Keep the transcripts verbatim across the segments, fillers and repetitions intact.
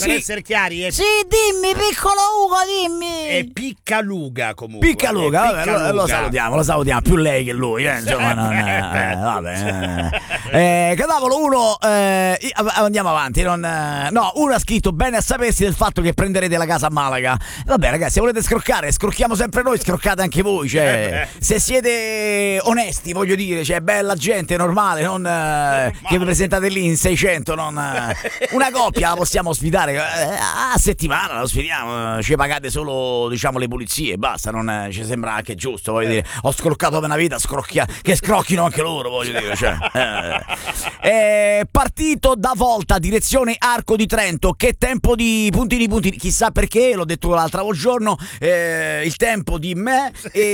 per sì. essere chiari è... Sì, dimmi, piccolo Ugo, dimmi. È Piccaluga comunque. Piccaluga, vabbè, Piccaluga. Lo, lo salutiamo, lo salutiamo, più lei che lui, eh, insomma, non, eh, vabbè. Eh, eh, Cadavolo, uno, eh, andiamo avanti, non, eh, no, uno ha scritto bene a sapersi del fatto che prenderete la casa a Malaga. Vabbè ragazzi, se volete scroccare, scrocchiamo sempre noi, scroccate anche voi, cioè, se siete onesti, voglio dire, cioè, bella gente, normale, non eh, che vi presentate lì in seicento, non, eh, una coppia la possiamo ospitare, eh, a settimana la ospitiamo, ci pagate solo, diciamo, le pulizie, basta, non eh, ci sembra anche giusto, voglio dire, ho scroccato per una vita, scrocchia, che scrocchino anche loro, voglio dire, cioè, eh. Eh, partito da Volta, direzione Arco di Trento, che tempo di puntini puntini, chissà perché, l'ho detto l'altro giorno, eh, il tempo di me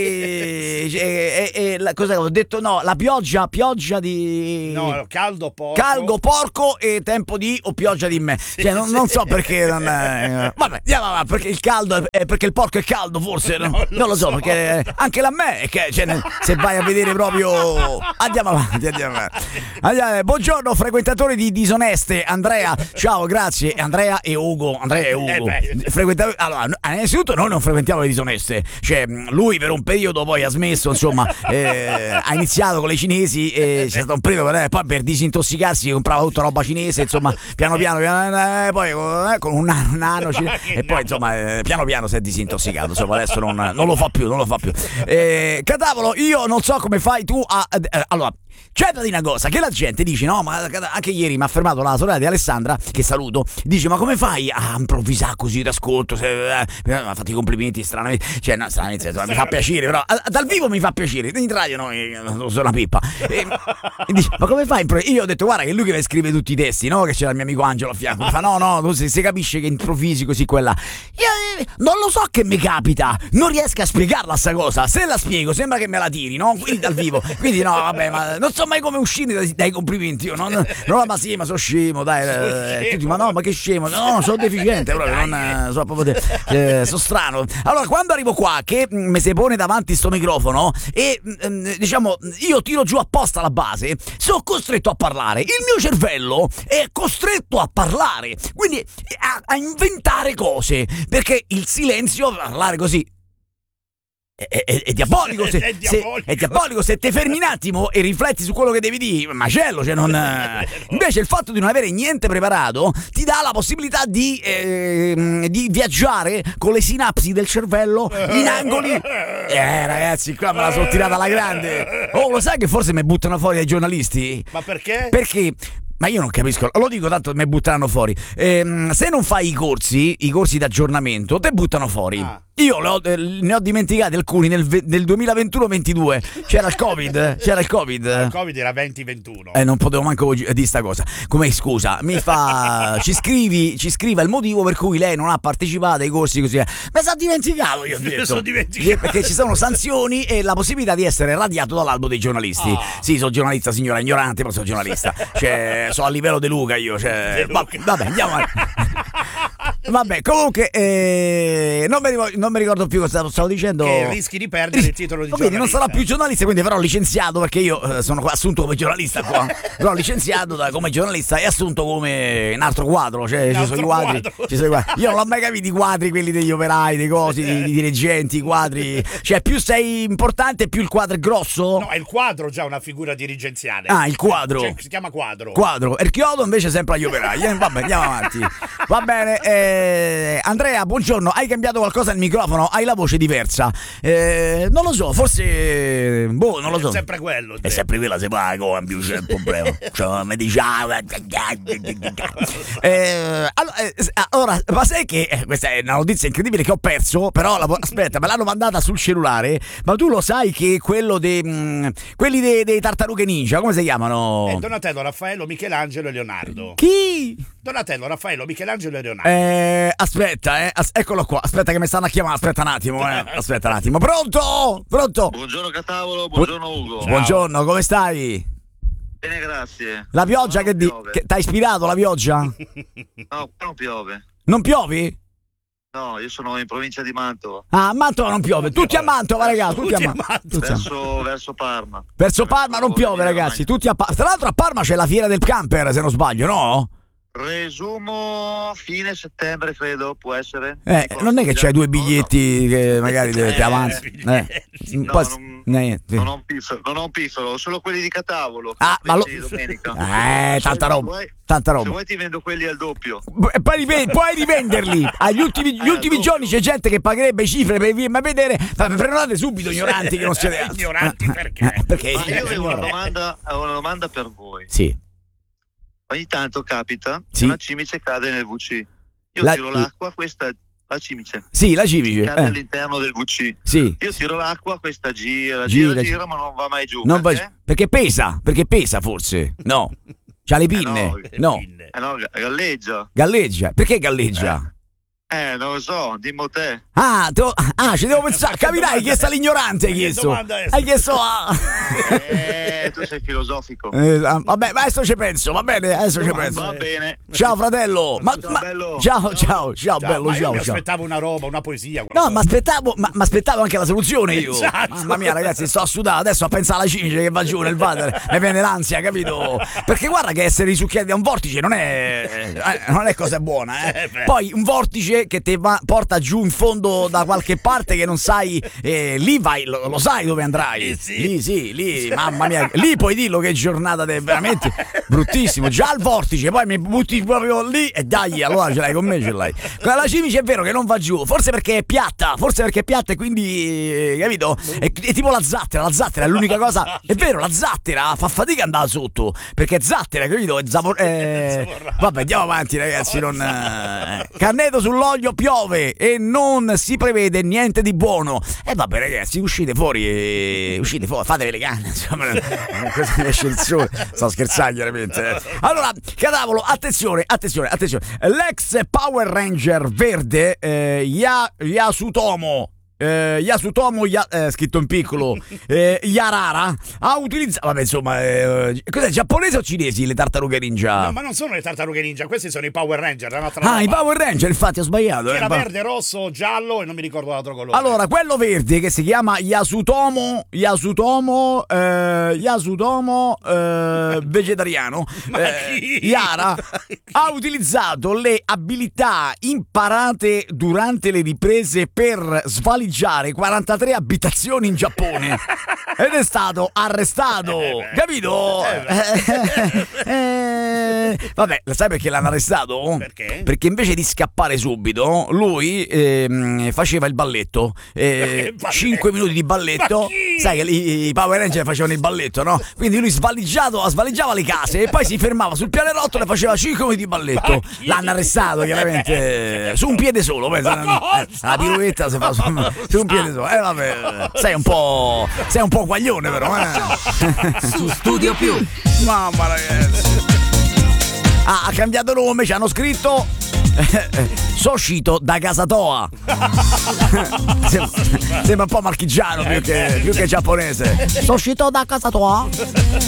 e, e, e, e la, cosa ho detto, no, la pioggia, pioggia di... No, caldo porco. Caldo porco e tempo di o pioggia di me, Sì, cioè non, sì. non so perché non è, vabbè, andiamo avanti, perché il caldo è, è perché il porco è caldo forse, non, Non lo non lo so, so. perché anche la me, che, cioè, ne- se vai a vedere proprio, andiamo avanti, andiamo avanti. Andiamo, buongiorno frequentatori di Disoneste, Andrea, ciao, grazie, Andrea e Ugo, Andrea e Ugo, Eh beh. frequenta- allora, innanzitutto noi non frequentiamo le Disoneste, cioè lui per un periodo poi ha smesso, insomma, eh, ha iniziato con le cinesi e c'è stato un periodo per, poi per disintossicarsi comprava tutta roba cinese, insomma, piano piano, piano eh, poi eh, con un nano, un nano cine- e poi insomma eh, piano piano si è disintossicato, insomma adesso non, non lo fa più, non lo fa più. Eh, Cadavolo, io non so come fai tu a... eh, allora, c'è da dire una cosa, che la gente dice, no, ma anche ieri mi ha fermato la sorella di Alessandra, che saluto, dice, ma come fai a improvvisare così d'ascolto? Se, eh, mi ha fatto i complimenti stranamente, cioè no, stranamente, insomma, mi fa piacere, però a- dal vivo mi fa piacere, in radio no, io sono una pippa. E, e dice, ma come fai a improvvisare? Io ho detto, guarda che è lui che scrive tutti i testi, no? Che c'era il mio amico Angelo a fianco, mi fa, no, no, tu se, se capisce che improvvisi così quella. Io eh, non lo so che mi capita, non riesco a spiegarla sta cosa, se la spiego sembra che me la tiri, no? Quindi dal vivo, quindi no, vabbè, ma non so mai come uscire dai, dai complimenti, io non, no, ma sì, ma sono scemo, dai, eh, tutti, ma no, ma che scemo, no, sono deficiente proprio, non eh, so proprio de- eh, sono strano. Allora, quando arrivo qua che mh, mi si pone davanti sto microfono e mh, diciamo io tiro giù apposta la base, sono costretto a parlare, il mio cervello è costretto a parlare, quindi a, a inventare cose, perché il silenzio, parlare così È, è, è diabolico, se, È se- diabolico. è diabolico se ti fermi un attimo e rifletti su quello che devi dire, macello, cioè non, invece il fatto di non avere niente preparato ti dà la possibilità di, eh, di viaggiare con le sinapsi del cervello in angoli. Eh ragazzi, qua me la sono tirata alla grande. Oh, lo sai che forse mi buttano fuori dai giornalisti? Ma perché? Perché? Ma io non capisco, lo dico tanto mi butteranno fuori. Ehm, se non fai i corsi, i corsi d'aggiornamento, te buttano fuori. Ah. Io le ho- eh, ne ho dimenticati alcuni nel, ve- nel duemilaventuno ventidue. C'era il Covid, c'era il Covid. Il Covid era venti ventuno. Eh, non potevo manco gi- di sta cosa. Come scusa, mi fa. Ci scrivi, ci scriva il motivo per cui lei non ha partecipato ai corsi così. Mi sono dimenticato, io ho detto. Mi sono dimenticato. Perché ci sono sanzioni e la possibilità di essere radiato dall'albo dei giornalisti. Ah. Sì, sono giornalista, signora ignorante, ma sono giornalista. Cioè, sono a livello De Luca io. Cioè, De va- Luca. vabbè, andiamo avanti. Vabbè, comunque, eh, non, mi ricordo, non mi ricordo più cosa stavo dicendo. Che rischi di perdere il titolo di Quindi non giornalista. sarò più giornalista, quindi verrò licenziato perché io eh, sono qua assunto come giornalista qua. Verrò licenziato da- come giornalista e assunto come un altro quadro, cioè Un ci sono altro i quadri, quadro. ci sono i quadri. Io non l'ho mai capito i quadri, quelli degli operai, dei cosi, dei, dei dirigenti, i quadri. Cioè più sei importante, più il quadro è grosso. No, è il quadro già una figura dirigenziale. Ah, il quadro. Cioè, si chiama quadro. Quadro. E il chiodo invece sempre agli operai. Eh, vabbè, andiamo avanti. Va bene. eh, Andrea, buongiorno. Hai cambiato qualcosa al microfono? Hai la voce diversa. Eh, non lo so, forse. Boh, non lo so. È sempre quello. È sempre quella se paga, non più c'è il problema. Cioè, mi dice. ah, eh, allora, eh, allora, ma sai che eh, questa è una notizia incredibile che ho perso, però la, aspetta, me l'hanno mandata sul cellulare, ma tu lo sai che quello dei mh, quelli dei, dei tartarughe ninja, come si chiamano? È Donatello, Raffaello, Michelangelo e Leonardo. Chi? Donatello, Raffaello, Michelangelo e Leonardo. Eh, aspetta, eh, as- eccolo qua, aspetta che mi stanno a chiamare, aspetta un attimo, eh. Aspetta un attimo. Pronto? Pronto? Buongiorno Catavolo, buongiorno Ugo. Buongiorno, come stai? Bene, grazie. La pioggia No, che, non di- piove. che t'ha ispirato la pioggia? No, qua non piove. Non piovi? No, io sono in provincia di Mantova. Ah, a Mantova non piove, tutti a Mantova, ragazzi, tutti a Tutti a Mantova. Mantova. Tutti a- Verso, verso Parma. Verso Parma non piove, Emilia ragazzi, Romagna. tutti a Parma. Tra l'altro a Parma c'è la fiera del camper, se non sbaglio, no? Resumo fine settembre, credo, può essere. Eh, non è che c'hai due biglietti che magari te, te Eh, avanzi. Eh. Un No, po' non, niente. non ho un piffero, non ho un piffero, solo quelli di Catavolo. Ah, ma lo- Sì, domenica. Eh, tanta Se roba. vuoi- Tanta Se roba. vuoi ti vendo quelli al doppio. E poi rive- puoi rivenderli agli ultimi, gli Eh, ultimi doppio. giorni. C'è gente che pagherebbe cifre per venirmi a vedere. Fa- Prenotate subito, ignoranti che non siete altro. Ignoranti perché? Eh, perché Ma io avevo una signore. domanda, avevo una domanda per voi. Sì. Ogni tanto capita Sì. che una cimice cade nel V C. Io La- tiro l'acqua, questa la cimice Sì, la civice. cade Eh. all'interno del V C. Sì. Io tiro l'acqua, questa gira, Gira, gira, gira. gira, ma non va mai giù. Non perché? va- perché pesa, perché pesa forse. No. C'ha le pinne. no, No. Pinne. Eh no, ga- galleggia. Galleggia. Perché galleggia? Eh, non lo so, dimmo te. Ah, te lo- ah, ci devo pensare. Capirai, hai chiesto all'ignorante. Hai Ma che chiesto. domanda è? Hai chiesto a. Eh, tu sei filosofico. Eh, ah, vabbè, ma adesso ci penso, va bene, adesso ci penso. Va bene. Ciao fratello. Ma, Ciao, ma- bello. ciao, ciao, ciao, Ciao, bello, ma io ciao, mi ciao. aspettavo una roba, una poesia. No, qualcosa. ma aspettavo, ma, ma aspettavo anche la soluzione io. Esatto. Mamma mia, ragazzi, sto a sudare adesso a pensare alla cimice che va giù nel water. Mi viene l'ansia, capito? Perché guarda che essere risucchiati da un vortice non è, eh, non è cosa buona, eh. Eh, beh. Poi un vortice che ti va- porta giù in fondo da qualche parte che non sai, eh, lì vai, lo, lo sai dove andrai. Lì sì. Lì sì, lì, mamma mia, lì puoi dirlo che giornata è veramente bruttissimo. Già al vortice, poi mi butti proprio lì e dai, allora ce l'hai con me, ce l'hai. Con la cimice è vero che non va giù, forse perché è piatta, forse perché è piatta e quindi, eh, capito? È, è tipo la zattera, la zattera è l'unica cosa, è vero, la zattera fa fatica ad andare sotto, perché è zattera, capito? È zapo- eh, vabbè, andiamo avanti ragazzi, non... eh. Canneto sull'olio piove e non si prevede niente di buono. E vabbè ragazzi, uscite fuori, e... uscite fuori, fatevi le canne, insomma, così esce il sole. Sto scherzando chiaramente. eh. Allora, Catavolo, attenzione, attenzione, attenzione. L'ex Power Ranger verde, eh, Ya- Yasutomo. Eh, Yasutomo, ya, eh, scritto in piccolo, eh, Yarara ha utilizzato. Vabbè, insomma, eh, cos'è, giapponese o cinesi le tartarughe ninja? No, ma non sono le tartarughe ninja, questi sono i Power Ranger. è un'altra Ah, roba. i Power Ranger, infatti ho sbagliato. eh, Era ma- verde, rosso, giallo e non mi ricordo l'altro colore. Allora, quello verde che si chiama Yasutomo, Yasutomo, eh, Yasutomo eh, vegetariano, Ma eh, chi? Yara, Chi? ha utilizzato le abilità imparate durante le riprese per svaligiare quarantatré abitazioni in Giappone ed è stato arrestato, Eh beh. capito? Eh Eh, vabbè, sai perché l'hanno arrestato? Perché? Perché invece di scappare subito, lui ehm, faceva il balletto. Eh, balletto? cinque minuti di balletto. Ma chi? Sai che i, i Power Ranger facevano il balletto, no? Quindi lui svaligiato, svaligiava le case e poi si fermava sul pianerottolo e faceva cinque minuti di balletto. Ma chi? L'hanno arrestato chiaramente eh, su un piede solo. Pensa, Ma cosa? eh, la piruetta si fa su, su un piede solo. Eh vabbè, sei un po'. Sei un po' guaglione però, eh. Su Studio Più. Mamma ragazzi. Ah, ha cambiato nome, ci hanno scritto Soshito da casa tua. sembra, sembra un po' marchigiano più che, più che giapponese. Sono uscito da casa tua?